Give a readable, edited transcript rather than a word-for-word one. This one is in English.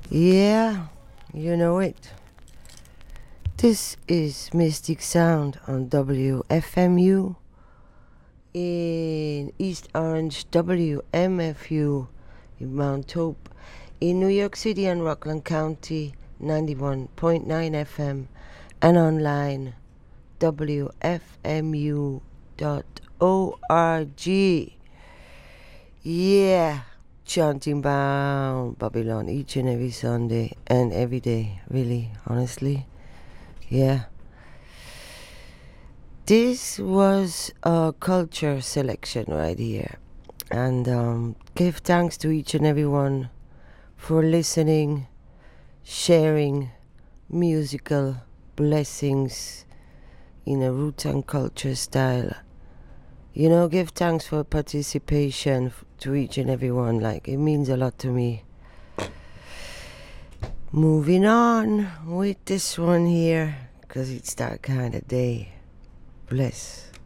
Yeah, you know it. This is Mystic Sound on WFMU in East Orange, WMFU in Mount Hope, in New York City and Rockland County, 91.9 FM, and online, WFMU.org. Yeah, chanting bound Babylon each and every Sunday and every day, really, honestly. Yeah. This was a culture selection right here. And give thanks to each and everyone for listening, sharing musical blessings in a roots and culture style. You know, give thanks for participation to each and everyone. Like, it means a lot to me. Moving on with this one here, because it's that kind of day. Bless.